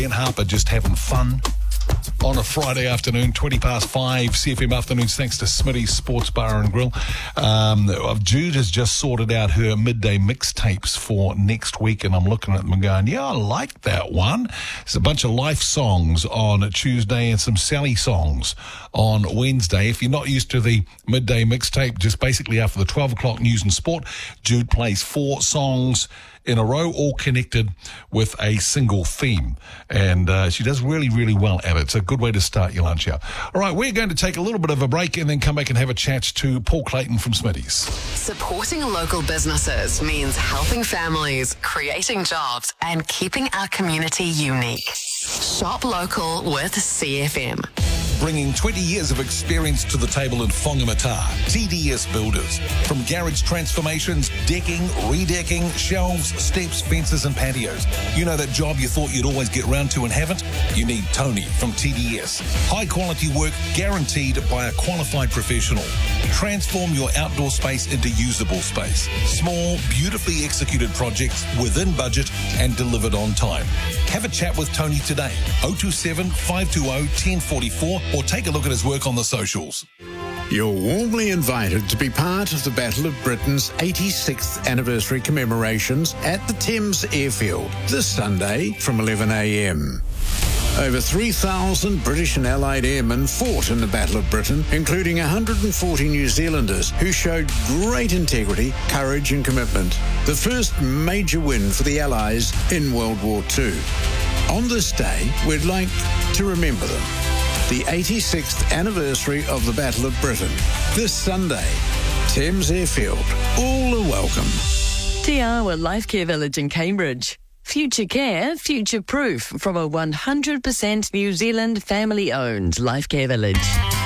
Ben Harper just having fun on a Friday afternoon, 5:20, CFM Afternoons, thanks to Smitty's Sports Bar and Grill. Jude has just sorted out her midday mixtapes for next week, and I'm looking at them and going, yeah, I like that one. There's a bunch of Life songs on Tuesday and some Sally songs on Wednesday. If you're not used to the midday mixtape, just basically after the 12 o'clock news and sport, Jude plays 4 songs in a row, all connected with a single theme. And she does really, really well at it. It's a good way to start your lunch hour. All right, we're going to take a little bit of a break and then come back and have a chat to Paul Clayton from Smitty's. Supporting local businesses means helping families, creating jobs, and keeping our community unique. Shop local with CFM. Bringing 20 years of experience to the table in Whangamata, TDS Builders. From garage transformations, decking, redecking, shelves, steps, fences and patios. You know that job you thought you'd always get round to and haven't? You need Tony from TDS. High quality work guaranteed by a qualified professional. Transform your outdoor space into usable space. Small, beautifully executed projects within budget and delivered on time. Have a chat with Tony today. 027 520 1044 or take a look at his work on the socials. You're warmly invited to be part of the Battle of Britain's 86th anniversary commemorations at the Thames Airfield this Sunday from 11 a.m. Over 3,000 British and Allied airmen fought in the Battle of Britain, including 140 New Zealanders who showed great integrity, courage and commitment. The first major win for the Allies in World War II. On this day, we'd like to remember them. The 86th anniversary of the Battle of Britain. This Sunday, Thames Airfield. All are welcome. Te Awa Life Care Village in Cambridge. Future care, future proof from a 100% New Zealand family-owned Life Care Village.